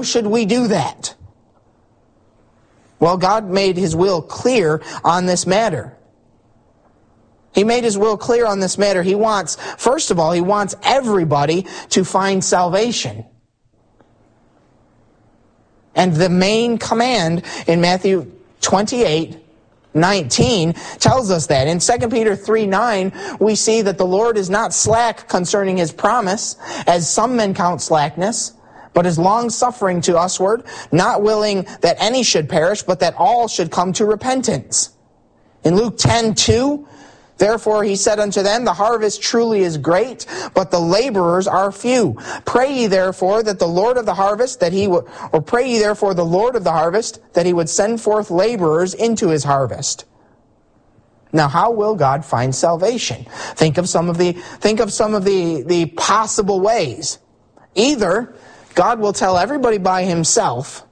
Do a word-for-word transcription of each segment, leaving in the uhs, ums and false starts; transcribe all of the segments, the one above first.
should we do that? Well, God made His will clear on this matter. He made His will clear on this matter. He wants, first of all, He wants everybody to find salvation. And the main command in Matthew twenty-eight nineteen tells us that. In Second Peter three nine, we see that the Lord is not slack concerning His promise, as some men count slackness, but is long-suffering to usward, not willing that any should perish, but that all should come to repentance. In Luke ten two, therefore He said unto them, the harvest truly is great, but the laborers are few. Pray ye therefore that the Lord of the harvest, that He would, or pray ye therefore the Lord of the harvest, that He would send forth laborers into His harvest. Now, how will God find salvation? Think of some of the, think of some of the, the possible ways. Either God will tell everybody by Himself,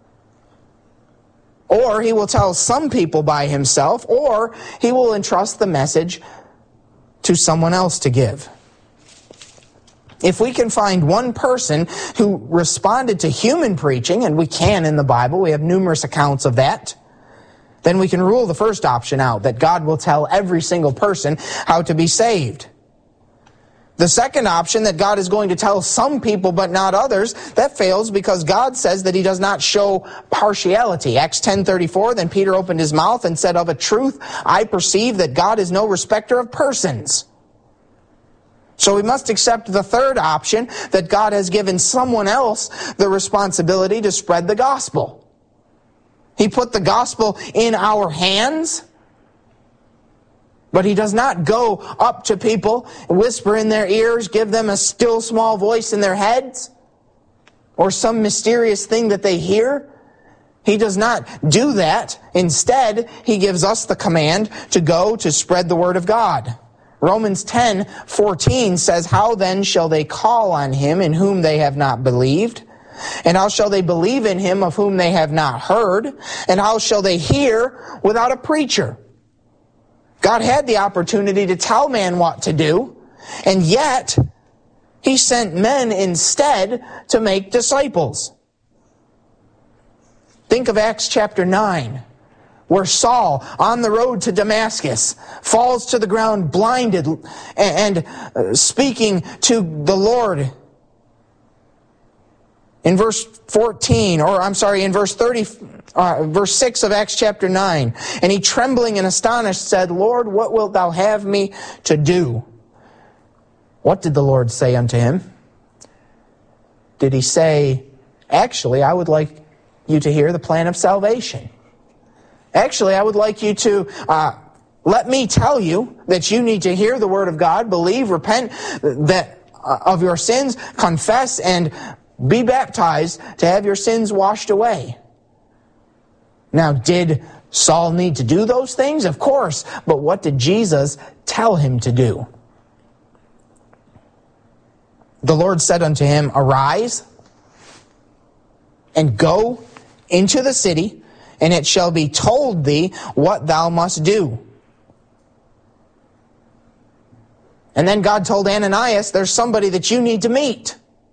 or He will tell some people by Himself, or He will entrust the message to someone else to give. If we can find one person who responded to human preaching, and we can in the Bible, we have numerous accounts of that, then we can rule the first option out, that God will tell every single person how to be saved. The second option, that God is going to tell some people but not others, that fails because God says that He does not show partiality. Acts ten thirty-four, then Peter opened his mouth and said, of a truth, I perceive that God is no respecter of persons. So we must accept the third option, that God has given someone else the responsibility to spread the gospel. He put the gospel in our hands, but He does not go up to people, whisper in their ears, give them a still small voice in their heads, or some mysterious thing that they hear. He does not do that. Instead, He gives us the command to go to spread the word of God. Romans ten fourteen says, how then shall they call on Him in whom they have not believed? And how shall they believe in Him of whom they have not heard? And how shall they hear without a preacher? God had the opportunity to tell man what to do, and yet He sent men instead to make disciples. Think of Acts chapter nine, where Saul, on the road to Damascus, falls to the ground blinded and speaking to the Lord. In verse fourteen, or I'm sorry, in verse thirty, uh, verse six of Acts chapter nine, and he trembling and astonished said, Lord, what wilt thou have me to do? What did the Lord say unto him? Did He say, actually, I would like you to hear the plan of salvation. Actually, I would like you to uh, let me tell you that you need to hear the word of God, believe, repent that uh, of your sins, confess, and be baptized to have your sins washed away. Now, did Saul need to do those things? Of course. But what did Jesus tell him to do? The Lord said unto him, arise and go into the city, and it shall be told thee what thou must do. And then God told Ananias, there's somebody that you need to meet.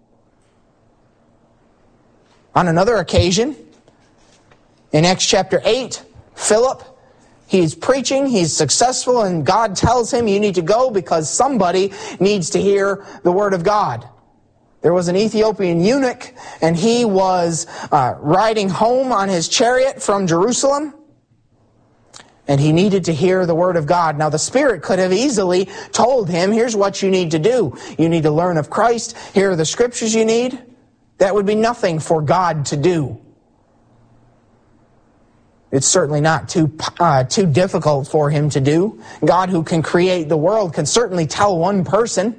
On another occasion, in Acts chapter eight, Philip, he's preaching, he's successful, and God tells him you need to go because somebody needs to hear the word of God. There was an Ethiopian eunuch, and he was uh, riding home on his chariot from Jerusalem, and he needed to hear the word of God. Now, the Spirit could have easily told him, here's what you need to do. You need to learn of Christ. Here are the scriptures you need. That would be nothing for God to do. It's certainly not too uh, too difficult for Him to do. God, who can create the world, can certainly tell one person.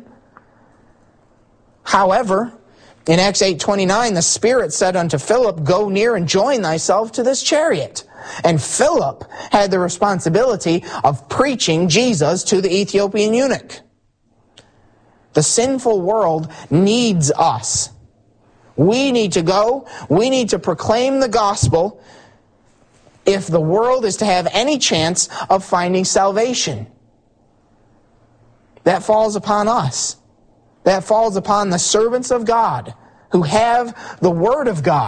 However, in Acts eight twenty-nine, the Spirit said unto Philip, go near and join thyself to this chariot. And Philip had the responsibility of preaching Jesus to the Ethiopian eunuch. The sinful world needs us. We need to go, we need to proclaim the gospel if the world is to have any chance of finding salvation. That falls upon us. That falls upon the servants of God who have the Word of God.